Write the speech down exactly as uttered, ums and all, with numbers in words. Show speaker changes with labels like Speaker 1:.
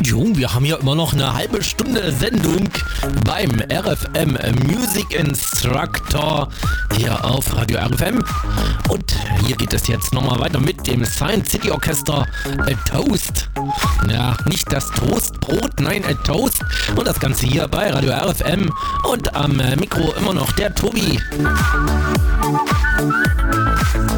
Speaker 1: Und Jung, wir haben ja immer noch eine halbe Stunde Sendung beim R F M Music Instructor hier auf Radio R F M. Und hier geht es jetzt nochmal weiter mit dem Science City Orchester A Toast. Ja, nicht das Toastbrot, nein, A Toast. Und das Ganze hier bei Radio R F M. Und am Mikro immer noch der Tobi.